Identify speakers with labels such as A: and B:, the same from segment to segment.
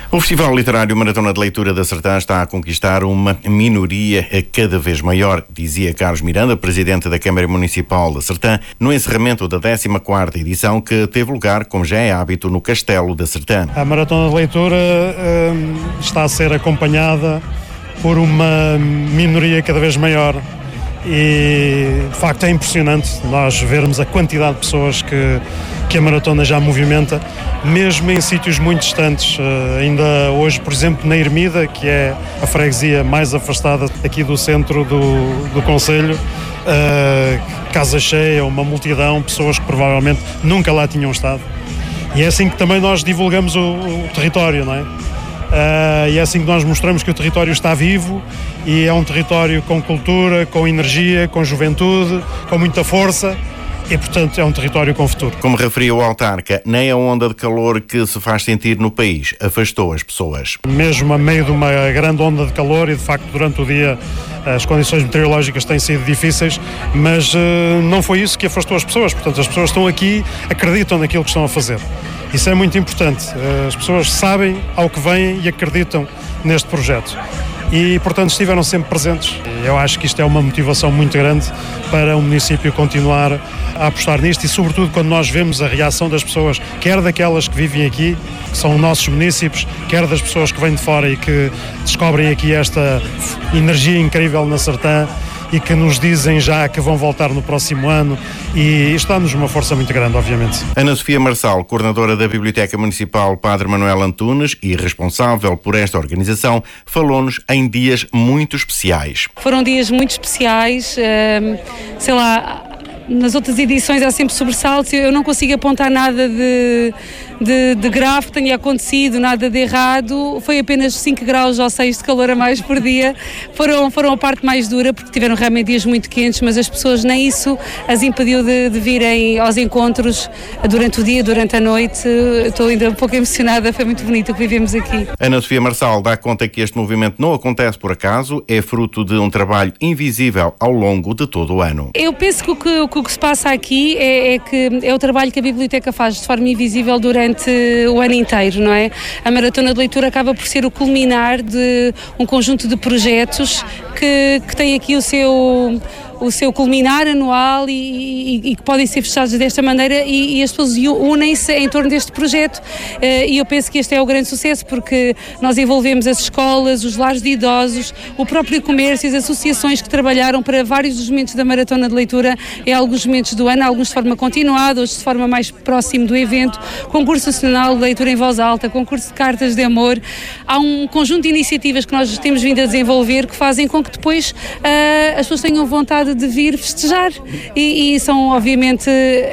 A: O Festival Literário Maratona de Leitura da Sertã está a conquistar uma minoria cada vez maior, dizia Carlos Miranda, presidente da Câmara Municipal da Sertã, no encerramento da 14ª edição que teve lugar, como já é hábito, no Castelo da Sertã.
B: A Maratona de Leitura está a ser acompanhada por uma minoria cada vez maior e, de facto, é impressionante nós vermos a quantidade de pessoas que a Maratona já movimenta, mesmo em sítios muito distantes. Ainda hoje, por exemplo, na Ermida, que é a freguesia mais afastada aqui do centro do concelho, casa cheia, uma multidão, pessoas que provavelmente nunca lá tinham estado. E é assim que também nós divulgamos o território, não é? E é assim que nós mostramos que o território está vivo e é um território com cultura, com energia, com juventude, com muita força. E, portanto, é um território com futuro.
A: Como referiu o autarca, nem a onda de calor que se faz sentir no país afastou as pessoas.
B: Mesmo a meio de uma grande onda de calor, e de facto durante o dia as condições meteorológicas têm sido difíceis, mas não foi isso que afastou as pessoas. Portanto, as pessoas estão aqui, acreditam naquilo que estão a fazer. Isso é muito importante. As pessoas sabem ao que vêm e acreditam neste projeto. E, portanto, estiveram sempre presentes. Eu acho que isto é uma motivação muito grande para o município continuar a apostar nisto e, sobretudo, quando nós vemos a reação das pessoas, quer daquelas que vivem aqui, que são nossos munícipes, quer das pessoas que vêm de fora e que descobrem aqui esta energia incrível na Sertã e que nos dizem já que vão voltar no próximo ano, e isto dá-nos uma força muito grande, obviamente.
A: Ana Sofia Marçal, coordenadora da Biblioteca Municipal Padre Manuel Antunes e responsável por esta organização, falou-nos em dias muito especiais.
C: Foram dias muito especiais, sei lá, nas outras edições há sempre sobressaltos, eu não consigo apontar nada de grave que tenha acontecido, nada de errado. Foi apenas 5 graus ou 6 de calor a mais por dia. Foram a parte mais dura, porque tiveram realmente dias muito quentes, mas as pessoas nem isso as impediu de virem aos encontros durante o dia, durante a noite. Estou ainda um pouco emocionada, foi muito bonito o que vivemos aqui.
A: Ana Sofia Marçal dá conta que este movimento não acontece por acaso, é fruto de um trabalho invisível ao longo de todo o ano.
C: Eu penso que o que se passa aqui é o trabalho que a Biblioteca faz de forma invisível durante o ano inteiro, não é? A Maratona de Leitura acaba por ser o culminar de um conjunto de projetos que tem aqui o seu culminar anual e que podem ser fechados desta maneira e as pessoas unem-se em torno deste projeto, e eu penso que este é o grande sucesso, porque nós envolvemos as escolas, os lares de idosos, o próprio comércio, as associações que trabalharam para vários dos momentos da Maratona de Leitura em alguns momentos do ano, alguns de forma continuada, outros de forma mais próximo do evento, concurso nacional de leitura em voz alta, concurso de cartas de amor. Há um conjunto de iniciativas que nós temos vindo a desenvolver que fazem com que depois as pessoas tenham vontade de vir festejar e são obviamente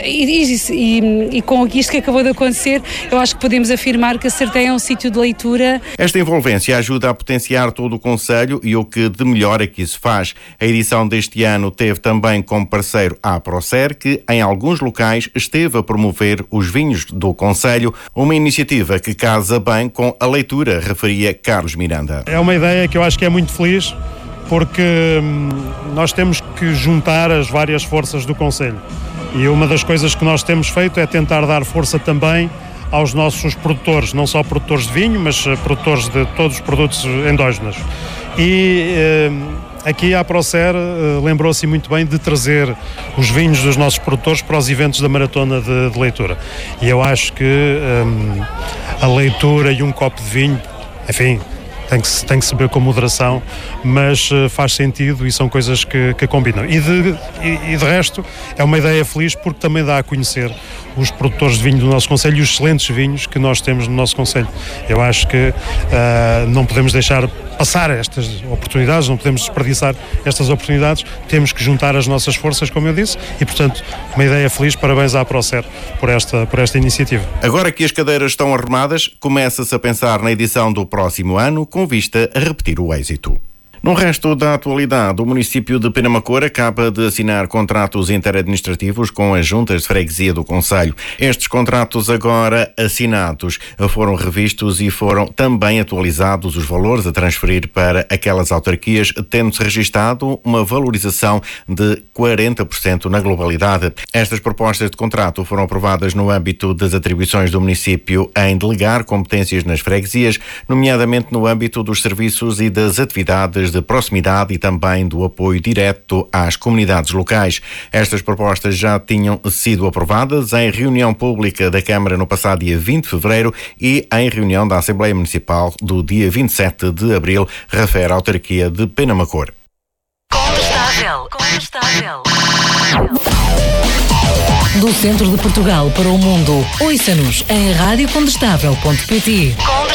C: e com isto que acabou de acontecer, eu acho que podemos afirmar que a Sertã é um sítio de leitura.
A: Esta envolvência ajuda a potenciar todo o concelho e o que de melhor é que isso faz. A edição deste ano teve também como parceiro a Procer, que em alguns locais esteve a promover os vinhos do concelho, uma iniciativa que casa bem com a leitura, referia Carlos Miranda.
B: É uma ideia que eu acho que é muito feliz, porque nós temos que juntar as várias forças do concelho. E uma das coisas que nós temos feito é tentar dar força também aos nossos produtores, não só produtores de vinho, mas produtores de todos os produtos endógenos. E aqui a Procer lembrou-se muito bem de trazer os vinhos dos nossos produtores para os eventos da Maratona de Leitura. E eu acho que a leitura e um copo de vinho, enfim, tem que se beber com moderação, mas faz sentido e são coisas que combinam. E de resto, é uma ideia feliz porque também dá a conhecer os produtores de vinho do nosso concelho e os excelentes vinhos que nós temos no nosso concelho. Eu acho que não podemos deixar passar estas oportunidades, não podemos desperdiçar estas oportunidades, temos que juntar as nossas forças, como eu disse, e portanto, uma ideia feliz, parabéns à Procer por esta iniciativa.
A: Agora que as cadeiras estão arrumadas, começa-se a pensar na edição do próximo ano, com vista a repetir o êxito. No resto da atualidade, o município de Penamacor acaba de assinar contratos interadministrativos com as juntas de freguesia do concelho. Estes contratos agora assinados foram revistos e foram também atualizados os valores a transferir para aquelas autarquias, tendo-se registado uma valorização de 40% na globalidade. Estas propostas de contrato foram aprovadas no âmbito das atribuições do município em delegar competências nas freguesias, nomeadamente no âmbito dos serviços e das atividades de proximidade e também do apoio direto às comunidades locais. Estas propostas já tinham sido aprovadas em reunião pública da Câmara no passado dia 20 de fevereiro e em reunião da Assembleia Municipal do dia 27 de abril, refere a autarquia de Penamacor.
D: Condestável. Do centro de Portugal para o mundo, ouça-nos em radiocondestável.pt.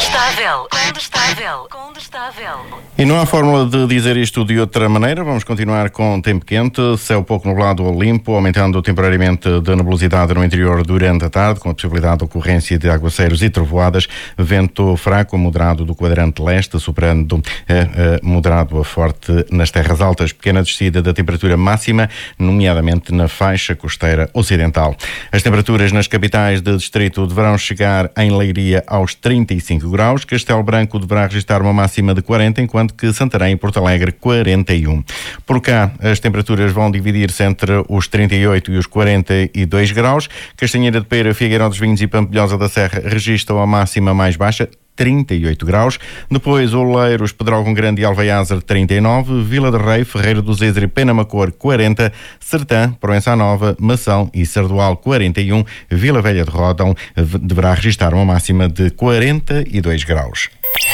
D: Condestável.
A: E não há fórmula de dizer isto de outra maneira. Vamos continuar com tempo quente, céu pouco nublado ou limpo, aumentando temporariamente a nebulosidade no interior durante a tarde, com a possibilidade de ocorrência de aguaceiros e trovoadas, vento fraco a moderado do quadrante leste, superando moderado a forte nas terras altas, pequena descida da temperatura máxima, nomeadamente na faixa costeira ocidental. As temperaturas nas capitais de distrito deverão chegar em Leiria aos 35 graus, Castelo Branco deverá registrar uma máxima de 40, enquanto que Santarém e Porto Alegre 41. Por cá, as temperaturas vão dividir-se entre os 38 e os 42 graus. Castanheira de Pera, Figueirão dos Vinhos e Pampilhosa da Serra registram a máxima mais baixa, 38 graus. Depois, Oleiros, Pedrógão Grande e Alvaiázar, 39. Vila de Rei, Ferreira do Zezer e Penamacor, 40. Sertã, Proença Nova, Mação e Sardual, 41. Vila Velha de Ródão deverá registrar uma máxima de 42 graus.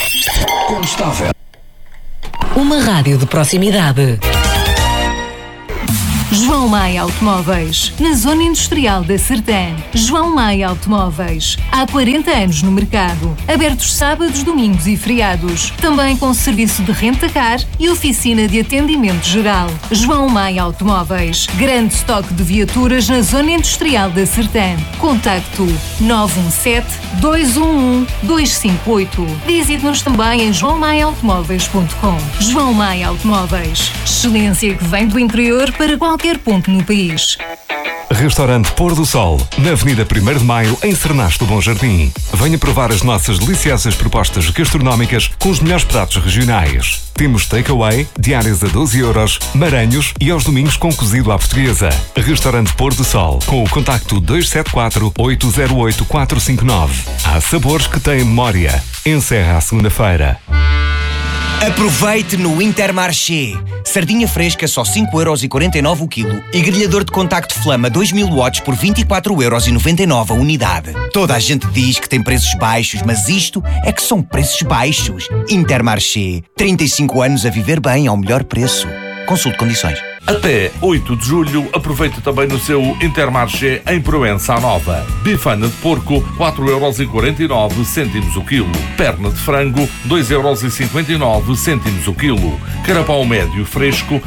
D: Uma rádio de proximidade. João Maia Automóveis, na Zona Industrial da Sertã. João Maia Automóveis, há 40 anos no mercado, abertos sábados, domingos e feriados, também com serviço de rent-a-car e oficina de atendimento geral. João Maia Automóveis, grande estoque de viaturas na Zona Industrial da Sertã. Contacto 917-211-258. Visite-nos também em joaomaiaautomóveis.com. João Maia Automóveis, excelência que vem do interior para qualquer ponto no país.
E: Restaurante Pôr do Sol, na Avenida 1º de Maio, em Cernasto do Bom Jardim. Venha provar as nossas deliciosas propostas gastronómicas com os melhores pratos regionais. Temos takeaway, diárias a 12 euros, maranhos e aos domingos com cozido à portuguesa. Restaurante Pôr do Sol, com o contacto 274-808-459. Há sabores que têm memória. Encerra à segunda-feira.
F: Aproveite no Intermarché. Sardinha fresca só 5,49€ o quilo e grelhador de contacto Flama 2000 watts por 24,99€ a unidade. Toda a gente diz que tem preços baixos, mas isto é que são preços baixos. Intermarché. 35 anos a viver bem ao melhor preço. Consulte condições.
G: Até 8 de julho, aproveite também no seu Intermarché em Proença Nova. Bifana de porco, 4,49€ o quilo. Perna de frango, 2,59€ o quilo. Carapau médio fresco,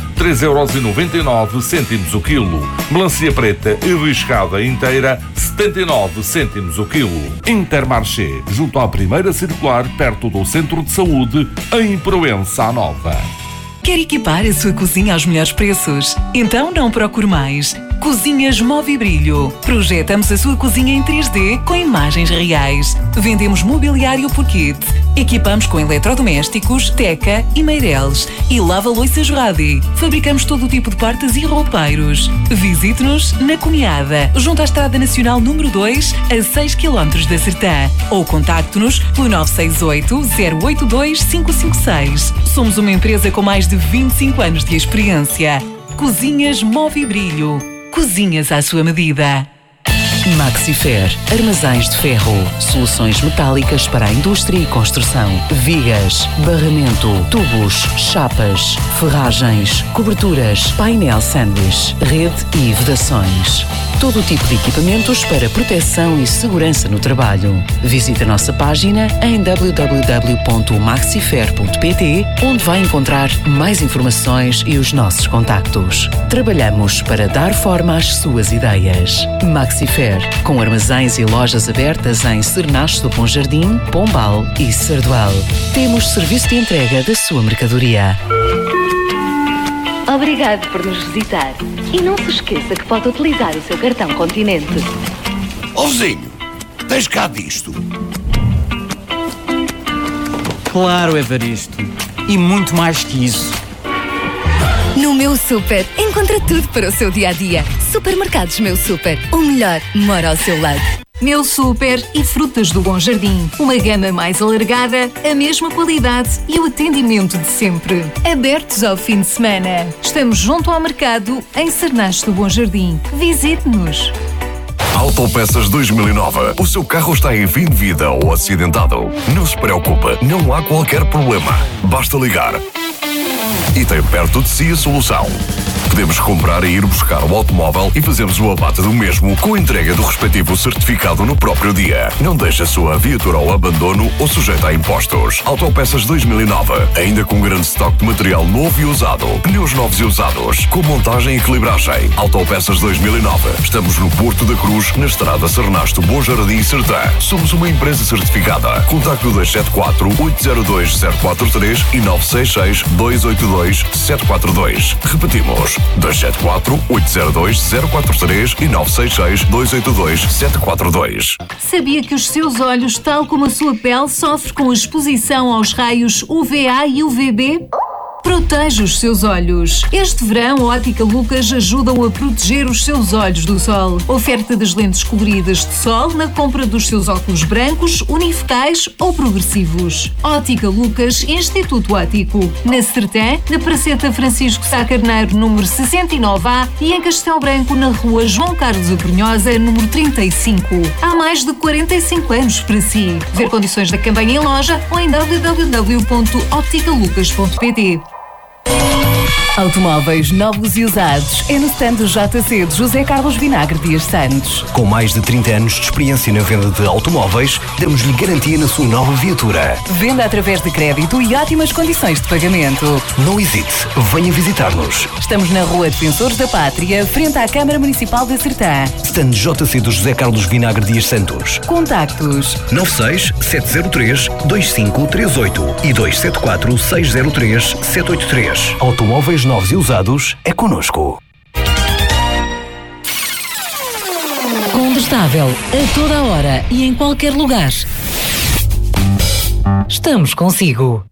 G: 3,99€ o quilo. Melancia preta e riscada inteira, 79 o quilo. Intermarché, junto à primeira circular, perto do Centro de Saúde, em Proença Nova.
D: Quer equipar a sua cozinha aos melhores preços? Então não procure mais. Cozinhas Move e Brilho. Projetamos a sua cozinha em 3D com imagens reais. Vendemos mobiliário por kit. Equipamos com eletrodomésticos, teca e meireles. E lava-louças Radi. Fabricamos todo o tipo de portas e roupeiros. Visite-nos na Cunhada, junto à Estrada Nacional número 2, a 6 km da Sertã. Ou contacte-nos pelo 968-082-556. Somos uma empresa com mais de 25 anos de experiência. Cozinhas Move e Brilho. Cozinhas à sua medida. Maxifer, armazéns de ferro, soluções metálicas para a indústria e construção, vigas, barramento, tubos, chapas, ferragens, coberturas, painel sanduíche, rede e vedações. Todo o tipo de equipamentos para proteção e segurança no trabalho. Visite a nossa página em www.maxifer.pt, onde vai encontrar mais informações e os nossos contactos. Trabalhamos para dar forma às suas ideias. Maxifer, com armazéns e lojas abertas em Cernasto do Bom Jardim, Pombal e Sardual. Temos serviço de entrega da sua mercadoria.
H: Obrigado por nos visitar. E não se esqueça que pode utilizar o seu cartão Continente.
I: Ó vizinho, tens cá disto?
J: Claro, Evaristo. E muito mais que isso.
K: No Meu Super, encontra tudo para o seu dia-a-dia. Supermercados Meu Super. O melhor mora ao seu lado.
L: Meu Super e Frutas do Bom Jardim. Uma gama mais alargada, a mesma qualidade e o atendimento de sempre. Abertos ao fim de semana. Estamos junto ao mercado, em Cernache do Bom Jardim. Visite-nos.
M: Autopeças 2009. O seu carro está em fim de vida ou acidentado? Não se preocupe, não há qualquer problema. Basta ligar. E tem perto de si a solução. Podemos comprar e ir buscar o automóvel e fazemos o abate do mesmo com a entrega do respectivo certificado no próprio dia. Não deixe a sua viatura ao abandono ou sujeita a impostos. Autopeças 2009, ainda com grande estoque de material novo e usado. Pneus novos e usados, com montagem e equilibragem. Autopeças 2009. Estamos no Porto da Cruz, na estrada Cernache do Bom Jardim, Sertã. Somos uma empresa certificada. Contacte o 274-802-043 e 966-282-742. Repetimos. 274-802-043 e 966-282-742.
L: Sabia que os seus olhos, tal como a sua pele, sofrem com a exposição aos raios UVA e UVB? Proteja os seus olhos. Este verão, a Ótica Lucas ajuda-o a proteger os seus olhos do sol. Oferta das lentes coloridas de sol na compra dos seus óculos brancos, unifocais ou progressivos. Ótica Lucas, Instituto Óptico. Na Sertã, na Praceta Francisco Sá Carneiro, número 69A e em Castelo Branco, na rua João Carlos Abrunhosa, número 35. Há mais de 45 anos para si. Ver condições da campanha em loja ou em www.opticalucas.pt.
D: Automóveis novos e usados é no stand do JC de José Carlos Vinagre Dias Santos.
N: Com mais de 30 anos de experiência na venda de automóveis, damos-lhe garantia na sua nova viatura.
D: Venda através de crédito e ótimas condições de pagamento.
N: Não hesite, venha visitar-nos.
D: Estamos na Rua Defensores da Pátria, frente à Câmara Municipal de Sertã.
N: Stand JC do José Carlos Vinagre Dias Santos.
D: Contactos
N: 96-703-2538 e 274-603-783. Automóveis novos e usados é connosco.
D: Condestável, a toda a hora e em qualquer lugar. Estamos consigo.